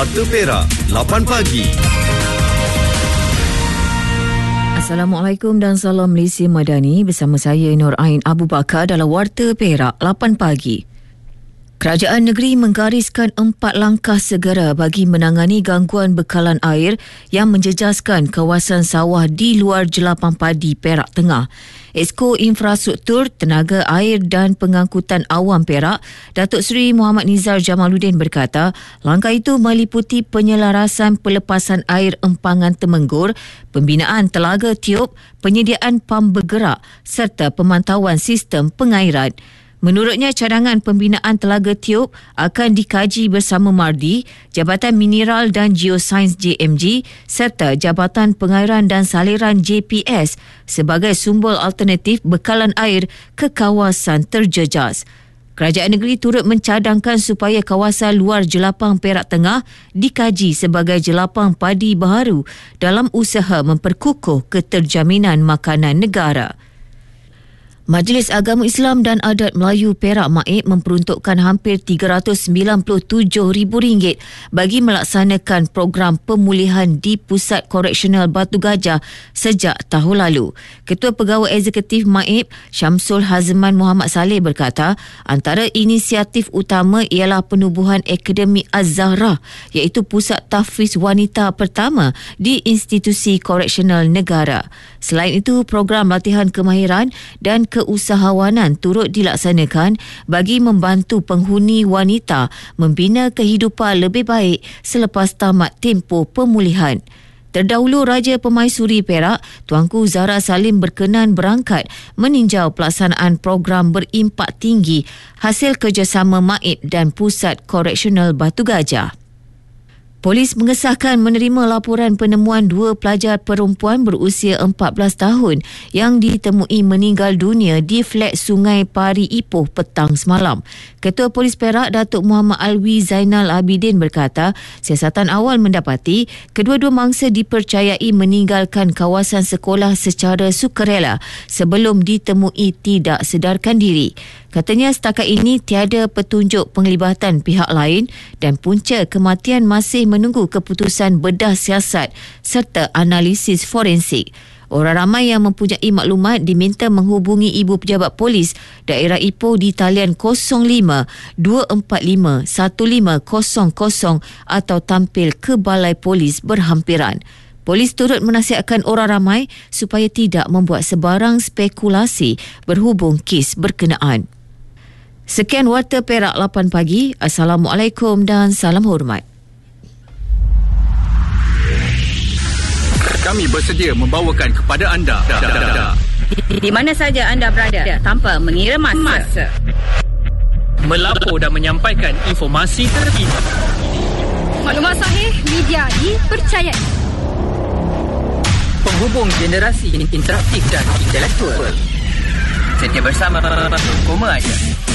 Warta Perak, 8 pagi. Assalamualaikum dan salam Malaysia Madani. Bersama saya Nur Ain Abu Bakar dalam Warta Perak 8 pagi. Kerajaan negeri menggariskan 4 langkah segera bagi menangani gangguan bekalan air yang menjejaskan kawasan sawah di luar Jelapang Padi Perak Tengah. Esko Infrastruktur, Tenaga Air dan Pengangkutan Awam Perak, Datuk Seri Muhammad Nizar Jamaluddin berkata, langkah itu meliputi penyelarasan pelepasan air empangan Temenggur, pembinaan telaga tiup, penyediaan pam bergerak serta pemantauan sistem pengairan. Menurutnya, cadangan pembinaan telaga tiup akan dikaji bersama MARDI, Jabatan Mineral dan Geosains JMG serta Jabatan Pengairan dan Saliran JPS sebagai sumber alternatif bekalan air ke kawasan terjejas. Kerajaan negeri turut mencadangkan supaya kawasan luar Jelapang Perak Tengah dikaji sebagai jelapang padi baharu dalam usaha memperkukuh keterjaminan makanan negara. Majlis Agama Islam dan Adat Melayu Perak MAIP memperuntukkan hampir RM397,000 bagi melaksanakan program pemulihan di Pusat Koreksional Batu Gajah sejak tahun lalu. Ketua Pegawai Eksekutif MAIP Syamsul Hazman Muhammad Saleh berkata, antara inisiatif utama ialah penubuhan Akademi Az-Zahra, iaitu pusat tahfiz wanita pertama di institusi koreksional negara. Selain itu, program latihan kemahiran dan keusahawanan turut dilaksanakan bagi membantu penghuni wanita membina kehidupan lebih baik selepas tamat tempoh pemulihan. Terdahulu, Raja Pemaisuri Perak, Tuanku Zahra Salim berkenan berangkat meninjau pelaksanaan program berimpak tinggi hasil kerjasama MAIP dan Pusat Koreksional Batu Gajah. Polis mengesahkan menerima laporan penemuan 2 pelajar perempuan berusia 14 tahun yang ditemui meninggal dunia di flat Sungai Pari Ipoh petang semalam. Ketua Polis Perak Datuk Muhammad Alwi Zainal Abidin berkata, siasatan awal mendapati kedua-dua mangsa dipercayai meninggalkan kawasan sekolah secara sukarela sebelum ditemui tidak sedarkan diri. Katanya setakat ini tiada petunjuk penglibatan pihak lain dan punca kematian masih menunggu keputusan bedah siasat serta analisis forensik. Orang ramai yang mempunyai maklumat diminta menghubungi Ibu Pejabat Polis Daerah Ipoh di talian 05-245-1500 atau tampil ke Balai Polis berhampiran. Polis turut menasihatkan orang ramai supaya tidak membuat sebarang spekulasi berhubung kes berkenaan. Sekian Warta Perak 8 pagi. Assalamualaikum dan salam hormat. Kami bersedia membawakan kepada anda di mana saja anda berada tanpa mengira masa. Melapor dan menyampaikan informasi terkini. Maklumat sahih, media dipercayai. Penghubung generasi interaktif dan intelektual. Setia bersama Koma Aja.